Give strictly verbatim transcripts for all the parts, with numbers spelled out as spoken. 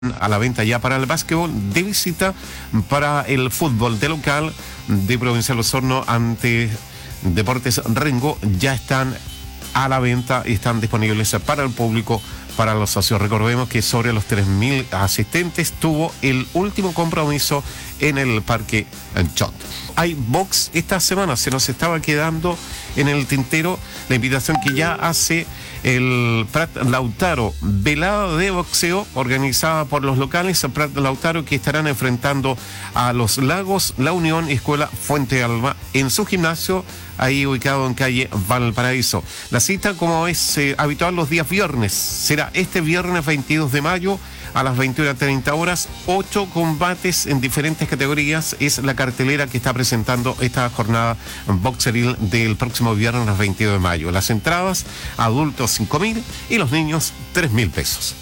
a la venta ya para el básquetbol, de visita para el fútbol de local de Provincial Osorno ante Deportes Rengo. Ya están a la venta y están disponibles para el público, para los socios. Recordemos que sobre los tres mil asistentes tuvo el último compromiso en el Parque Chot. Hay box esta semana, se nos estaba quedando en el tintero la invitación que ya hace el Prat Lautaro, velada de boxeo organizada por los locales Prat Lautaro, que estarán enfrentando a los Lagos, La Unión y Escuela Fuente Alba en su gimnasio, ahí ubicado en calle Valparaíso. La cita, como es eh, habitual los días viernes, será este viernes veintidós de mayo a las veintiuna treinta horas. Ocho combates en diferentes categorías es la cartelera que está presentando esta jornada boxeril del próximo viernes veintidós de mayo. Las entradas, adultos cinco mil y los niños tres mil pesos.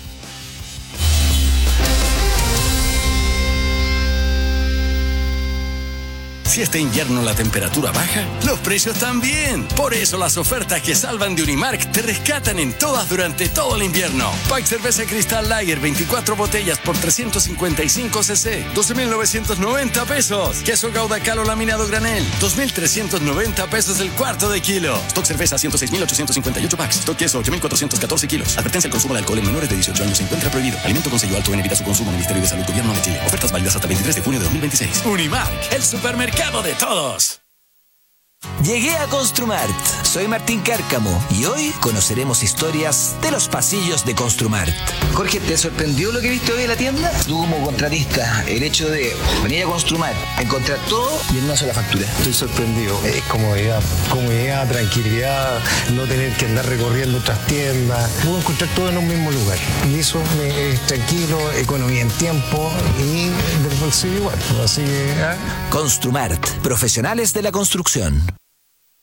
Si este invierno la temperatura baja, los precios también. Por eso las ofertas que salvan de Unimark te rescatan en todas durante todo el invierno. Pack cerveza Cristal Lager, veinticuatro botellas por trescientos cincuenta y cinco cc, doce mil novecientos noventa pesos. Queso Gouda Calo laminado granel, dos mil trescientos noventa pesos el cuarto de kilo. Stock cerveza ciento seis mil ochocientos cincuenta y ocho packs. Stock queso ocho mil cuatrocientos catorce kilos. Advertencia: el consumo de alcohol en menores de dieciocho años se encuentra prohibido. Alimento con sello alto en, evita su consumo. Ministerio de Salud, Gobierno de Chile. Ofertas válidas hasta el veintitrés de junio de dos mil veintiséis. Unimark, el supermercado de todos. Llegué a Construmart. Soy Martín Cárcamo y hoy conoceremos historias de los pasillos de Construmart. Jorge, ¿te sorprendió lo que viste hoy en la tienda? Tú como contratista, el hecho de venir a Construmart, encontrar todo y en una sola factura. Estoy sorprendido. Es comodidad, comodidad, tranquilidad, no tener que andar recorriendo otras tiendas. Puedo encontrar todo en un mismo lugar. Y eso es tranquilo, economía en tiempo y del bolsillo igual. Así que, ¿eh? Construmart, profesionales de la construcción.